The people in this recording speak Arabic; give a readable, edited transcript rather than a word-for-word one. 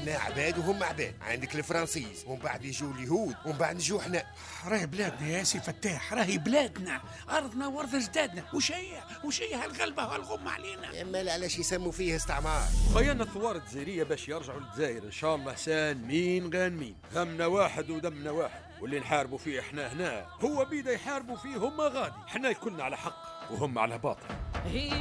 احنا عباد وهم عباد. عندك الفرنسيز ومن بعد يجوا اليهود ومن بعد نجوا احنا. راهي بلادنا يا سي فتاح، راهي بلادنا، ارضنا وارض اجدادنا. وش هي هالغلبه وهالغم علينا؟ اما علاش يسموا فيه استعمار؟ خيالنا الثوار الجزائريه باش يرجعوا للجزائر ان شاء الله سالمين غانمين. همنا واحد ودمنا واحد، واللي نحاربوا فيه احنا هنا هو بيدا يحاربوا فيه هم غادي. احنا كلنا على حق وهم على باطل.